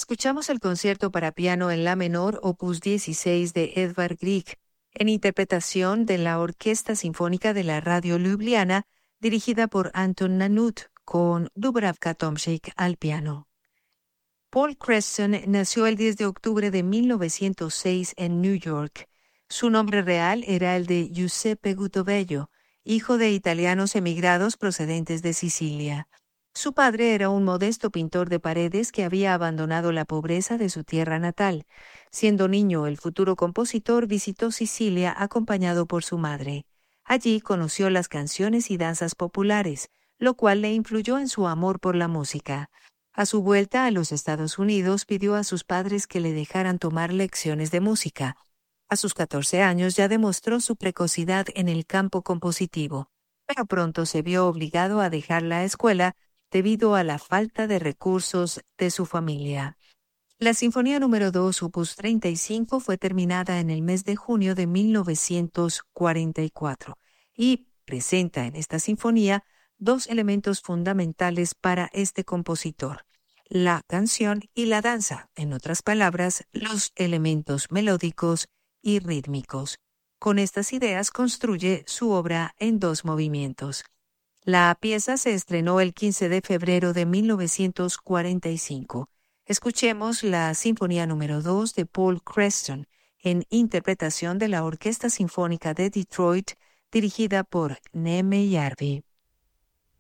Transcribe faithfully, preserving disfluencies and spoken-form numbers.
Escuchamos el concierto para piano en la menor opus dieciséis de Edvard Grieg, en interpretación de la Orquesta Sinfónica de la Radio Ljubljana, dirigida por Anton Nanut, con Dubravka Tomšík al piano. Paul Creston nació el diez de octubre de mil novecientos seis en New York. Su nombre real era el de Giuseppe Guttobello, hijo de italianos emigrados procedentes de Sicilia. Su padre era un modesto pintor de paredes que había abandonado la pobreza de su tierra natal. Siendo niño, el futuro compositor visitó Sicilia acompañado por su madre. Allí conoció las canciones y danzas populares, lo cual le influyó en su amor por la música. A su vuelta a los Estados Unidos, pidió a sus padres que le dejaran tomar lecciones de música. A sus catorce años ya demostró su precocidad en el campo compositivo, pero pronto se vio obligado a dejar la escuela debido a la falta de recursos de su familia. La Sinfonía número dos, opus treinta y cinco, fue terminada en el mes de junio de mil novecientos cuarenta y cuatro y presenta en esta sinfonía dos elementos fundamentales para este compositor: la canción y la danza, en otras palabras, los elementos melódicos y rítmicos. Con estas ideas construye su obra en dos movimientos. La pieza se estrenó el quince de febrero de mil novecientos cuarenta y cinco. Escuchemos la Sinfonía número dos de Paul Creston, en interpretación de la Orquesta Sinfónica de Detroit, dirigida por Neeme Järvi.